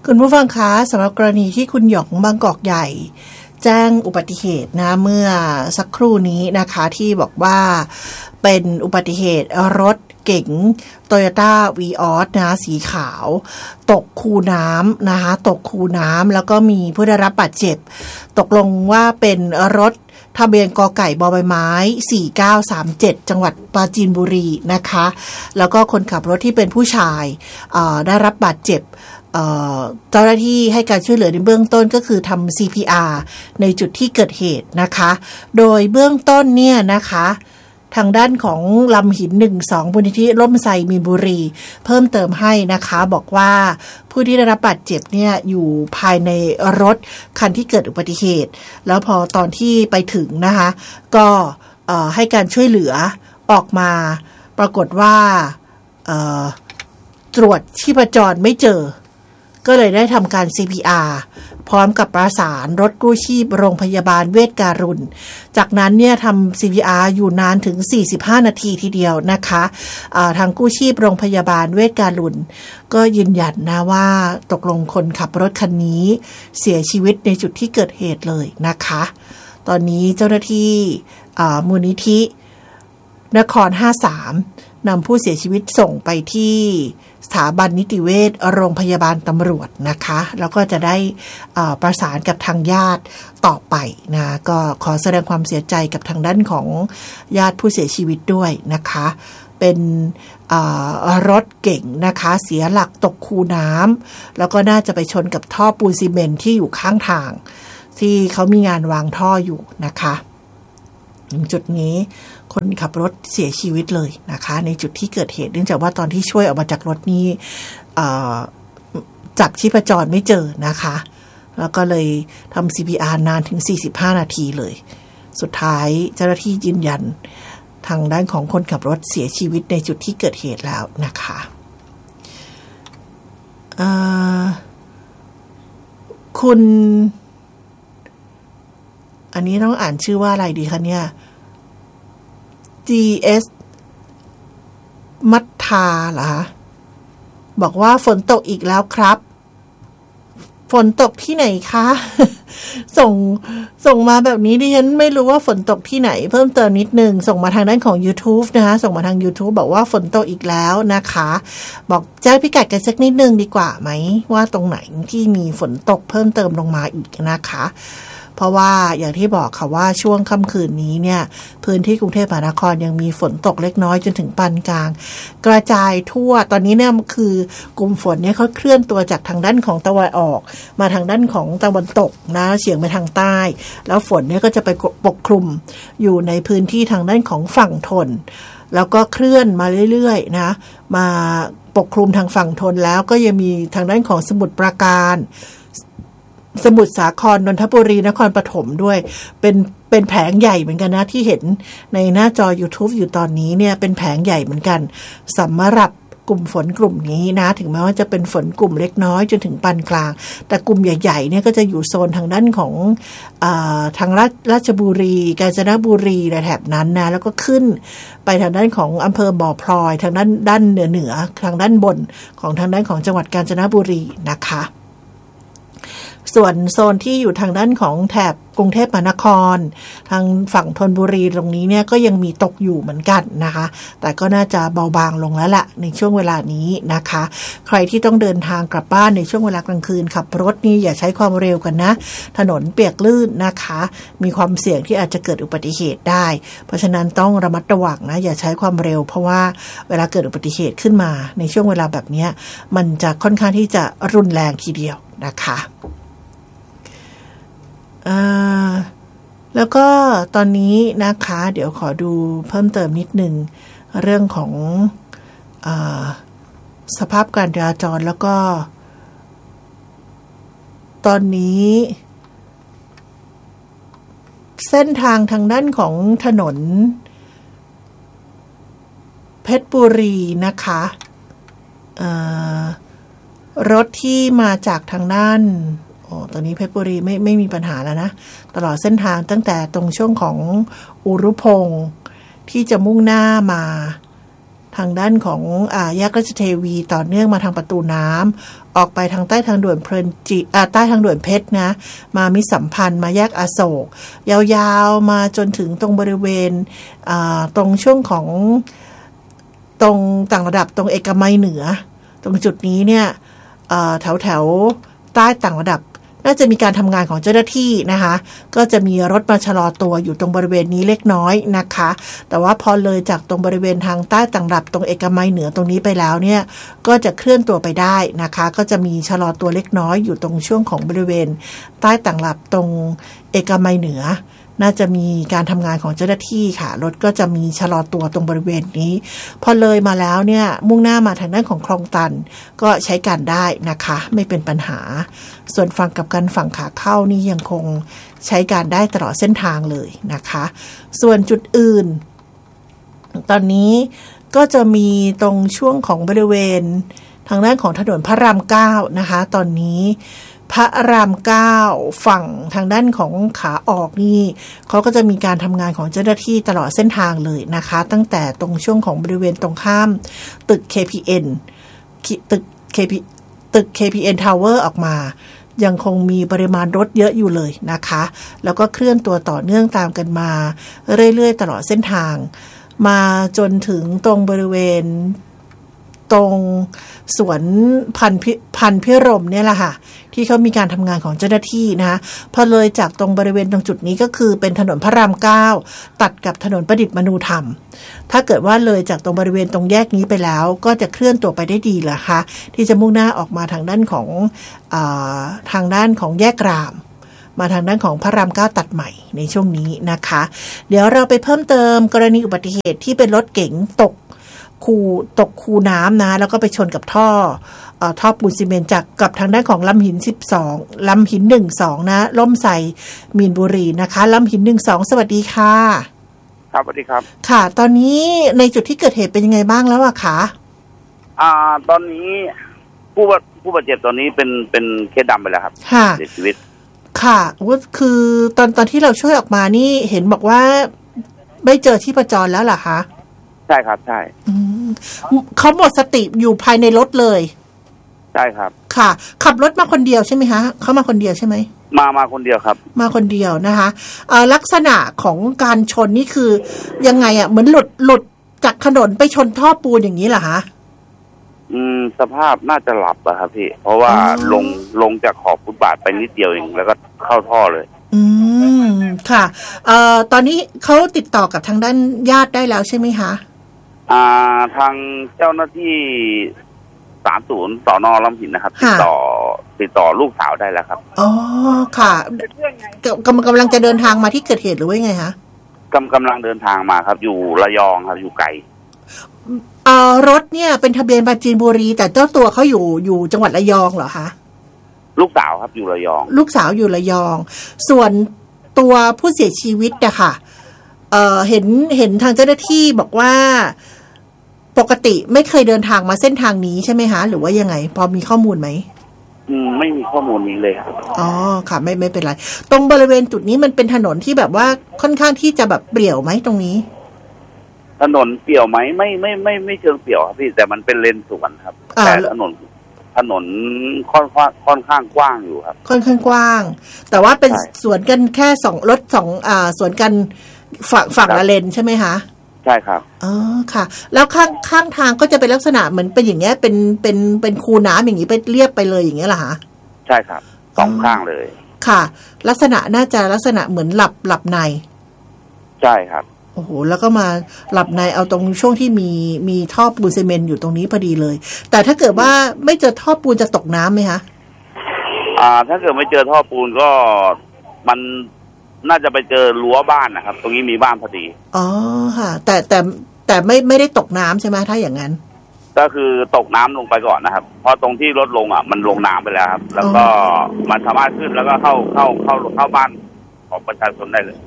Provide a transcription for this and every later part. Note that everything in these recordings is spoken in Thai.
คุณผู้ฟังคะสำหรับกรณีที่คุณหยองบางกอกใหญ่แจ้งอุบัติเหตุนะเมื่อสักครู่นี้นะคะที่บอกว่าเป็นอุบัติเหตุรถเก๋ง Toyota Vios นะสีขาวตกคูน้ำนะคะตกคูน้ำแล้วก็มีผู้ได้รับบาดเจ็บตกลงว่าเป็นรถทะเบียนกไก่บใบไม้4937จังหวัดปราจีนบุรีนะคะแล้วก็คนขับรถที่เป็นผู้ชายได้รับบาดเจ็บเจ้าหน้าที่ให้การช่วยเหลือในเบื้องต้นก็คือทำ CPR ในจุดที่เกิดเหตุนะคะโดยเบื้องต้นเนี่ยนะคะทางด้านของลำหิน12มูลนิธิร่มไทรมีนบุรีเพิ่มเติมให้นะคะบอกว่าผู้ที่ได้รับบาดเจ็บเนี่ยอยู่ภายในรถคันที่เกิดอุบัติเหตุแล้วพอตอนที่ไปถึงนะคะก็ให้การช่วยเหลือออกมาปรากฏว่าตรวจชีพจรไม่เจอก็เลยได้ทำการ CPR พร้อมกับประสานรถกู้ชีพโรงพยาบาลเวชการุณจากนั้นเนี่ยทำ CPR อยู่นานถึง45นาทีทีเดียวนะคะทางกู้ชีพโรงพยาบาลเวชการุณก็ยืนยันนะว่าตกลงคนขับรถคันนี้เสียชีวิตในจุดที่เกิดเหตุเลยนะคะตอนนี้เจ้าหน้าที่มูลนิธินคร53นำผู้เสียชีวิตส่งไปที่สถาบันนิติเวชโรงพยาบาลตำรวจนะคะแล้วก็จะได้ประสานกับทางญาติต่อไปนะก็ขอแสดงความเสียใจกับทางด้านของญาติผู้เสียชีวิตด้วยนะคะเป็นรถเก๋งนะคะเสียหลักตกคูน้ำแล้วก็น่าจะไปชนกับท่อปูนซีเมนต์ที่อยู่ข้างทางที่เขามีงานวางท่ออยู่นะคะจุดนี้คนขับรถเสียชีวิตเลยนะคะในจุดที่เกิดเหตุเนื่องจากว่าตอนที่ช่วยออกมาจากรถนี้จับชีพจรไม่เจอนะคะแล้วก็เลยทำ CPR นานถึง45นาทีเลยสุดท้ายเจ้าหน้าที่ยืนยันทางด้านของคนขับรถเสียชีวิตในจุดที่เกิดเหตุแล้วนะคะคุณอันนี้ต้องอ่านชื่อว่าอะไรดีคะเนี่ย GS มัทธาเหรอคะบอกว่าฝนตกอีกแล้วครับฝนตกที่ไหนคะ ส่งมาแบบนี้ดิฉันไม่รู้ว่าฝนตกที่ไหนเพิ่มเติมนิดนึงส่งมาทางด้านของ YouTube นะคะส่งมาทาง YouTube บอกว่าฝนตกอีกแล้วนะคะบอกแจ้งพิกัดกันสักนิดนึงดีกว่าไหมว่าตรงไหนที่มีฝนตกเพิ่มเติมลงมาอีกนะคะเพราะว่าอย่างที่บอกค่ะว่าช่วงค่ำคืนนี้เนี่ยพื้นที่กรุงเทพมหานครยังมีฝนตกเล็กน้อยจนถึงปานกลางกระจายทั่วตอนนี้เนี่ยคือกลุ่มฝนเนี่ยเขาเคลื่อนตัวจากทางด้านของตะวันออกมาทางด้านของตะวันตกนะเฉียงไปทางใต้แล้วฝนเนี่ยก็จะไปปกคลุมอยู่ในพื้นที่ทางด้านของฝั่งทนแล้วก็เคลื่อนมาเรื่อยๆนะมาปกคลุมทางฝั่งทนแล้วก็ยังมีทางด้านของสมุทรปราการสมุทรสาครนนทบุรีนครปฐมด้วยเป็นแผงใหญ่เหมือนกันนะที่เห็นในหน้าจอ YouTube อยู่ตอนนี้เนี่ยเป็นแผงใหญ่เหมือนกันสำหรับกลุ่มฝนกลุ่มนี้นะถึงแม้ว่าจะเป็นฝนกลุ่มเล็กน้อยจนถึงปานกลางแต่กลุ่มใหญ่ๆเนี่ยก็จะอยู่โซนทางด้านของทางราชบุรีกาญจนบุรีแถบนั้นนะแล้วก็ขึ้นไปทางด้านของอำเภอบ่อพลอยทางด้านเหนือทางด้านบนของทางด้านของจังหวัดกาญจนบุรีนะคะส่วนโซนที่อยู่ทางด้านของแถบกรุงเทพมหานครทางฝั่งธนบุรีตรงนี้เนี่ยก็ยังมีตกอยู่เหมือนกันนะคะแต่ก็น่าจะเบาบางลงแล้วล่ะในช่วงเวลานี้นะคะใครที่ต้องเดินทางกลับบ้านในช่วงเวลากลางคืนขับรถนี่อย่าใช้ความเร็วกันนะถนนเปียกลื่นนะคะมีความเสี่ยงที่อาจจะเกิดอุบัติเหตุได้เพราะฉะนั้นต้องระมัดระวังนะอย่าใช้ความเร็วเพราะว่าเวลาเกิดอุบัติเหตุขึ้นมาในช่วงเวลาแบบนี้มันจะค่อนข้างที่จะรุนแรงทีเดียวนะคะแล้วก็ตอนนี้นะคะเดี๋ยวขอดูเพิ่มเติมนิดนึงเรื่องของสภาพการจราจรแล้วก็ตอนนี้เส้นทางทางด้านของถนนเพชรบุรีนะคะรถที่มาจากทางด้านตอนนี้เพชรบุรีไม่มีปัญหาแล้วนะตลอดเส้นทางตั้งแต่ตรงช่วงของอุรุพงษ์ที่จะมุ่งหน้ามาทางด้านของแยกราชเทวีต่อเนื่องมาทางประตูน้ำออกไปทางใต้ทางด่วนเพลินจิใต้ทางด่วนเพชรนะมามิตรสัมพันธ์มาแยกอโศกยาวๆมาจนถึงตรงบริเวณตรงช่วงของตรงต่างระดับตรงเอกมัยเหนือตรงจุดนี้เนี่ยแถวใต้ต่างระดับน่าจะมีการทำงานของเจ้าหน้าที่นะคะก็จะมีรถมาชะลอตัวอยู่ตรงบริเวณนี้เล็กน้อยนะคะแต่ว่าพอเลยจากตรงบริเวณทางใต้ต่างระดับตรงเอกมัยเหนือตรงนี้ไปแล้วเนี่ยก็จะเคลื่อนตัวไปได้นะคะก็จะมีชะลอตัวเล็กน้อยอยู่ตรงช่วงของบริเวณใต้ต่างระดับตรงเอกมัยเหนือน่าจะมีการทำงานของเจ้าหน้าที่ค่ะรถก็จะมีชะลอตัวตรงบริเวณนี้พอเลยมาแล้วเนี่ยมุ่งหน้ามาทางด้านของคลองตันก็ใช้การได้นะคะไม่เป็นปัญหาส่วนฝั่งกับกันฝั่งขาเข้านี่ยังคงใช้การได้ตลอดเส้นทางเลยนะคะส่วนจุดอื่นตอนนี้ก็จะมีตรงช่วงของบริเวณทางด้านของถนนพระราม9นะคะตอนนี้พระราม9ฝั่งทางด้านของขาออกนี่เขาก็จะมีการทำงานของเจ้าหน้าที่ตลอดเส้นทางเลยนะคะตั้งแต่ตรงช่วงของบริเวณตรงข้ามตึก KPN ตึก KPN Tower ออกมายังคงมีปริมาณรถเยอะอยู่เลยนะคะแล้วก็เคลื่อนตัวต่อเนื่องตามกันมาเรื่อยๆตลอดเส้นทางมาจนถึงตรงบริเวณตรงสวนพันพิรมเนี่ยแหละค่ะที่เขามีการทำงานของเจ้าหน้าที่นะคะพอเลยจากตรงบริเวณตรงจุดนี้ก็คือเป็นถนนพระราม9ตัดกับถนนประดิษฐ์มนูธรรมถ้าเกิดว่าเลยจากตรงบริเวณตรงแยกนี้ไปแล้วก็จะเคลื่อนตัวไปได้ดีแหละค่ะที่จะมุ่งหน้าออกมาทางด้านของแยกรามมาทางด้านของพระราม9ตัดใหม่ในช่วงนี้นะคะเดี๋ยวเราไปเพิ่มเติมกรณีอุบัติเหตุที่เป็นรถเก๋งตกคูน้ำนะแล้วก็ไปชนกับท่อปูนซีเมนต์จากกับทางด้านของลำหิน12ลำหิน12นะล่มใส่มีนบุรีนะคะลำหิน12สวัสดีค่ะครับสวัสดีครับค่ะตอนนี้ในจุดที่เกิดเหตุเป็นยังไงบ้างแล้วอะคะตอนนี้ผู้บาดเจ็บตอนนี้เป็นเคสดำไปแล้วครับเสียชีวิตค่ะว่าคือตอนที่เราช่วยออกมานี่เห็นบอกว่าไม่เจอที่ประจรแล้วเหรอคะใช่ครับใช่เขาหมดสติอยู่ภายในรถเลยใช่ครับค่ะขับรถมาคนเดียวใช่ไหมคะเขามาคนเดียวใช่ไหมมาคนเดียวครับมาคนเดียวนะคะลักษณะของการชนนี่คือยังไงเหมือนหลุดจากถนนไปชนท่อปูนอย่างนี้เหรอคะสภาพน่าจะหลับอะครับพี่เพราะว่าลงจากขอบฟุตบาทไปนิดเดียวเองแล้วก็เข้าท่อเลยค่ะตอนนี้เขาติดต่อกับทางด้านญาติได้แล้วใช่ไหมคะทางเจ้าหน้าที่30 สน.ลำหินนะครับติดต่อลูกสาวได้แล้วครับอ๋อค่ะกำลังจะเดินทางมาที่เกิดเหตุหรือว่าไงคะกำลังเดินทางมาครับอยู่ระยองครับอยู่ไกลรถเนี่ยเป็นทะเบียนปราจีนบุรีแต่เจ้าตัวเขาอยู่จังหวัดระยองเหรอคะลูกสาวครับอยู่ระยองลูกสาวอยู่ระยองส่วนตัวผู้เสียชีวิตอะค่ะเห็นทางเจ้าหน้าที่บอกว่าปกติไม่เคยเดินทางมาเส้นทางนี้ใช่ไหมคะหรือว่ายังไงพอมีข้อมูลไหมไม่มีข้อมูลนี้เลยครับอ๋อค่ะไม่เป็นไรตรงบริเวณจุดนี้มันเป็นถนนที่แบบว่าค่อนข้างที่จะแบบเปรี่ยวไหมตรงนี้ถนนเปรี่ยวไหมไม่เชิงเปรี่ยวครับพี่แต่มันเป็นเลนสวนครับแต่ถนนค่อนข้างกว้างอยู่ครับค่อนข้างกว้างแต่ว่าเป็นสวนกันแค่รถสวนกันฝั่งละเลนใช่ไหมคะใช่ครับอ๋อค่ะแล้วข้างทางก็จะเป็นลักษณะเหมือนเป็นอย่างเงี้ยเป็นคูน้ำอย่างนี้ไปเรียบไปเลยอย่างเงี้ยเหรอคะใช่ครับสองข้างเลยค่ะลักษณะน่าจะลักษณะเหมือนหลับในใช่ครับโอ้โหแล้วก็มาหลับในเอาตรงช่วงที่มีท่อปูนซีเมนต์อยู่ตรงนี้พอดีเลยแต่ถ้าเกิดว่าไม่เจอท่อปูนจะตกน้ำไหมคะถ้าเกิดไม่เจอท่อปูนก็มันน่าจะไปเจอรั้วบ้านนะครับตรงนี้มีบ้านพอดีอ๋อค่ะแต่ไม่ได้ตกน้ำใช่ไหมถ้าอย่างนั้นก็คือตกน้ำลงไปก่อนนะครับเพราะตรงที่รถลงมันลงน้ำไปแล้วครับแล้วก็มันสามารถขึ้นแล้วก็เข้าบ้านของประชาชนได้เลย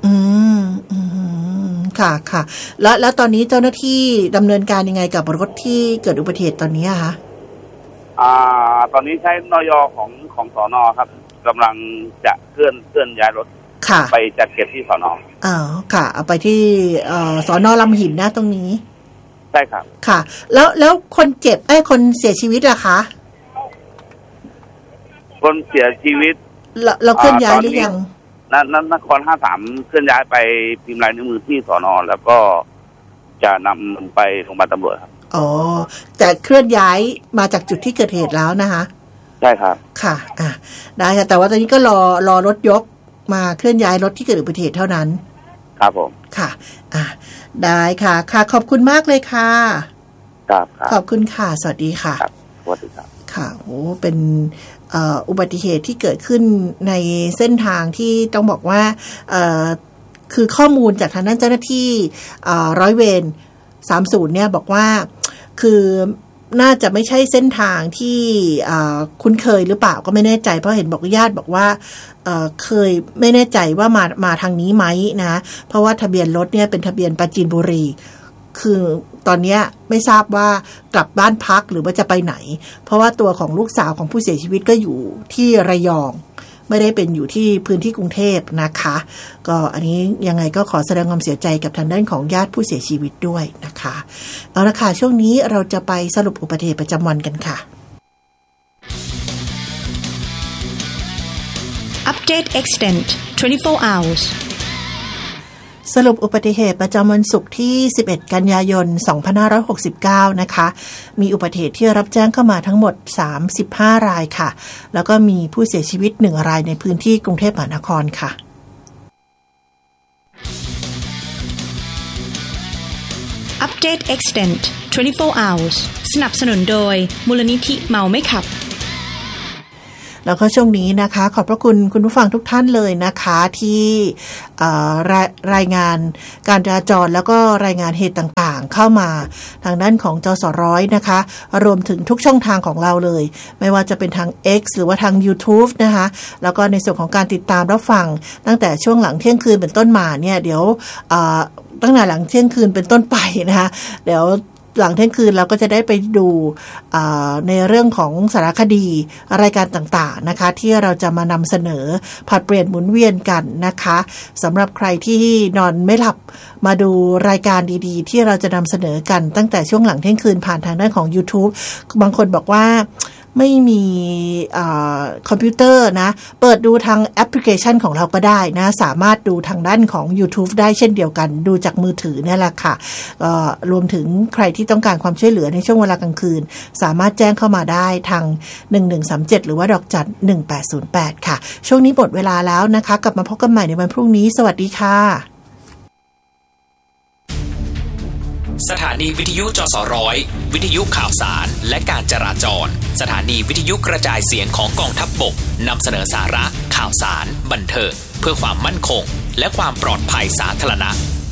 ค่ะแล้วตอนนี้เจ้าหน้าที่ดำเนินการยังไงกับรถที่เกิดอุบัติเหตุตอนนี้คะตอนนี้ใช้นย.ของสน.ครับกำลังจะเคลื่อนย้ายรถไปจัดเก็บที่สน. ค่ะเอาไปที่สน.ลำหินนะตรงนี้ใช่ครับค่ะแล้วคนเจ็บคนเสียชีวิตล่ะคะคนเสียชีวิตเราเคลื่อนย้ายหรือยังนคร53เคลื่อนย้ายไปพิมพ์ลายนิ้วมือที่สน.แล้วก็จะนำไปโรงพยาบาลตำรวจครับอ๋อแต่เคลื่อนย้ายมาจากจุดที่เกิดเหตุแล้วนะคะใช่ครับค่ะได้ค่ะแต่ว่าตอนนี้ก็รอรถยกมาเคลื่อนย้ายรถที่เกิดอุบัติเหตุเท่านั้นครับผมค่ะได้ค่ะขอบคุณมากเลยค่ะครับขอบคุณค่ะสวัสดีค่ะครับสวัสดีครับค่ะโอ้เป็นอุบัติเหตุที่เกิดขึ้นในเส้นทางที่ต้องบอกว่าคือข้อมูลจากทางด้านเจ้าหน้าที่ร้อยเวร30เนี่ยบอกว่าคือน่าจะไม่ใช่เส้นทางที่คุ้นเคยหรือเปล่าก็ไม่แน่ใจเพราะเห็นบอกญาติบอกว่าเคยไม่แน่ใจว่ามาทางนี้ไหมนะเพราะว่าทะเบียนรถเนี่ยเป็นทะเบียนปราจีนบุรีคือตอนนี้ไม่ทราบว่ากลับบ้านพักหรือว่าจะไปไหนเพราะว่าตัวของลูกสาวของผู้เสียชีวิตก็อยู่ที่ระยองไม่ได้เป็นอยู่ที่พื้นที่กรุงเทพนะคะก็อันนี้ยังไงก็ขอแสดงความเสียใจกับทางด้านของญาติผู้เสียชีวิตด้วยนะคะเอาละค่ะช่วงนี้เราจะไปสรุปอุบัติเหตุประจำวันกันค่ะ Update Extend 24 hours สรุปอุบัติเหตุประจำวันศุกร์ที่11กันยายน2569นะคะมีอุบัติเหตุที่รับแจ้งเข้ามาทั้งหมด35รายค่ะแล้วก็มีผู้เสียชีวิต1รายในพื้นที่กรุงเทพมหานครค่ะ Update Extend 24 hours สนับสนุนโดยมูลนิธิเมาไม่ขับแล้วก็ช่วงนี้นะคะขอบพระคุณคุณผู้ฟังทุกท่านเลยนะคะที่รายงานการจราจรแล้วก็รายงานเหตุต่างๆเข้ามาทางด้านของจสร้อยนะคะรวมถึงทุกช่องทางของเราเลยไม่ว่าจะเป็นทาง X หรือว่าทาง YouTube นะคะแล้วก็ในส่วนของการติดตามรับฟังตั้งแต่ช่วงหลังเที่ยงคืนเป็นต้นมาเนี่ยเดี๋ยวตั้งแต่หลังเที่ยงคืนเป็นต้นไปนะคะเดี๋ยวหลังเที่ยงคืนเราก็จะได้ไปดูในเรื่องของสารคดีรายการต่างๆนะคะที่เราจะมานำเสนอผัดเปลี่ยนหมุนเวียนกันนะคะสำหรับใครที่นอนไม่หลับมาดูรายการดีๆที่เราจะนำเสนอกันตั้งแต่ช่วงหลังเที่ยงคืนผ่านทางด้านของ YouTube บางคนบอกว่าไม่มีคอมพิวเตอร์นะเปิดดูทางแอปพลิเคชันของเราก็ได้นะสามารถดูทางด้านของ YouTube ได้เช่นเดียวกันดูจากมือถือนี่แหละค่ะรวมถึงใครที่ต้องการความช่วยเหลือในช่วงเวลากลางคืนสามารถแจ้งเข้ามาได้ทาง1137หรือว่าดอกจัน1808ค่ะช่วงนี้หมดเวลาแล้วนะคะกลับมาพบกันใหม่ในวันพรุ่งนี้สวัสดีค่ะสถานีวิทยุจสร้อยวิทยุข่าวสารและการจราจรสถานีวิทยุกระจายเสียงของกองทัพบกนำเสนอสาระข่าวสารบันเทิงเพื่อความมั่นคงและความปลอดภัยสาธารณะ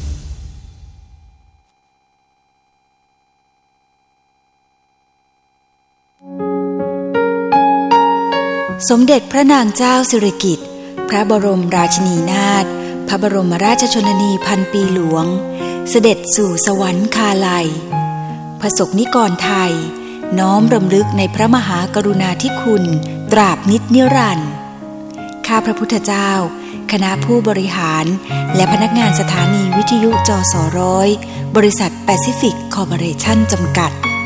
สมเด็จพระนางเจ้าสิริกิติ์พระบรมราชินีนาถพระบรมราชชนนีพันปีหลวงเสด็จสู่สวรรคาลัยประสบนิกรไทยน้อมรำลึกในพระมหากรุณาธิคุณตราบนิจนิรันดร์ข้าพระพุทธเจ้าคณะผู้บริหารและพนักงานสถานีวิทยุจสร้อยบริษัทแปซิฟิกคอร์ปอเรชั่นจำกัด